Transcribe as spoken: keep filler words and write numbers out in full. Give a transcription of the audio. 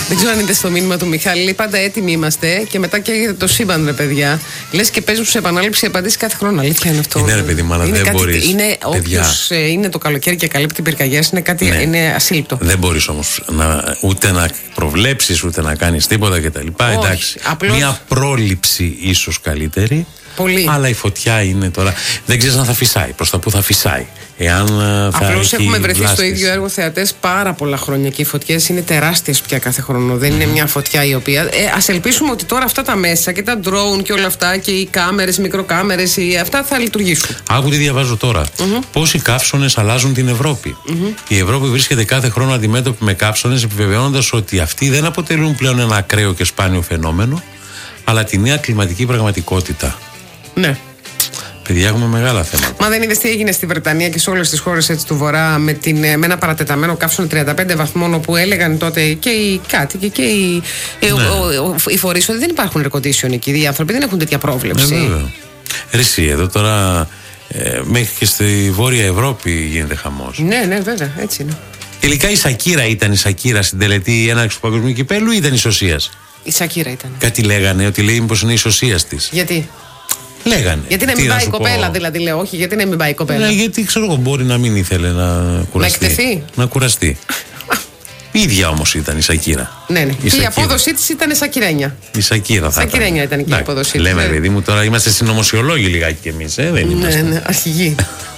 Δεν ξέρω αν είδε το μήνυμα του Μιχάλη. Λέει πάντα έτοιμοι είμαστε και μετά καίγεται το σύμπαν, ρε παιδιά. Λες και παίζουν σε επανάληψη απαντήσει κάθε χρόνο. Αλήθεια είναι αυτό. Είναι, ρε παιδί μου, αλλά δεν μπορείς. Είναι όποιος είναι το καλοκαίρι και καλύπτει πυρκαγιές, είναι κάτι, ναι, είναι ασύλληπτο. Δεν μπορείς όμως να, ούτε να προβλέψεις ούτε να κάνεις τίποτα κτλ. Εντάξει. Απλώς... Μια πρόληψη ίσως καλύτερη. Πολύ. Αλλά η φωτιά είναι τώρα. Δεν ξέρεις αν θα φυσάει, προς τα που θα φυσάει. Εάν θα Απλώς έχει έχουμε βρεθεί βλάστης. στο ίδιο έργο θεατές πάρα πολλά χρόνια και οι φωτιές είναι τεράστιες πια κάθε χρόνο. Δεν είναι μια φωτιά η οποία. Ε, ας ελπίσουμε ότι τώρα αυτά τα μέσα και τα drone και όλα αυτά και οι κάμερες, μικροκάμερες, οι... αυτά θα λειτουργήσουν. Άκου τι διαβάζω τώρα. Mm-hmm. Πώς οι καύσωνες αλλάζουν την Ευρώπη. Mm-hmm. Η Ευρώπη βρίσκεται κάθε χρόνο αντιμέτωπη με καύσωνες, επιβεβαιώνοντας ότι αυτοί δεν αποτελούν πλέον ένα ακραίο και σπάνιο φαινόμενο, αλλά τη νέα κλιματική πραγματικότητα. Ναι. Παιδιά, έχουμε μεγάλα θέματα. Μα δεν είδες τι έγινε στη Βρετανία και σε όλες τις χώρες έτσι, του Βορρά με, την, με ένα παρατεταμένο καύσωνο τριάντα πέντε βαθμών, όπου έλεγαν τότε και οι κάτοικοι και οι, ναι. ο, ο, οι φορείς ότι δεν υπάρχουν air condition εκεί. Οι άνθρωποι δεν έχουν τέτοια πρόβλεψη. Ε, βέβαια. Ρίση, εδώ τώρα ε, μέχρι και στη Βόρεια Ευρώπη γίνεται χαμός. Ναι, ναι, βέβαια, έτσι είναι. Τελικά η Σακύρα ήταν η Σακύρα στην τελετή έναρξη του Παγκοσμίου Κυπέλλου ή ήταν η Σωσίας? Η Σακύρα ήταν. Κάτι λέγανε, ότι λέει μήπως είναι η Σωσίας της. Γιατί? Λέγανε. Γιατί να μην πάει η κοπέλα, πω... δηλαδή λέω, όχι, γιατί να μην πάει η κοπέλα. Ναι, γιατί ξέρω εγώ, μπορεί να μην ήθελε να κουραστεί. Να εκτεθεί. Να κουραστεί. Η ίδια όμως ήταν η Σακύρα. Ναι, ναι. Η και Σακύρα. Η απόδοσή της ήταν σακυρένια. Η Σακύρα θα Σακυρένια ήταν και η απόδοσή της. Λέμε, ναι. παιδί μου, τώρα είμαστε συνωμοσιολόγοι λιγάκι κι εμείς, ε, δεν είμαστε. Ναι, ναι, αρχηγοί.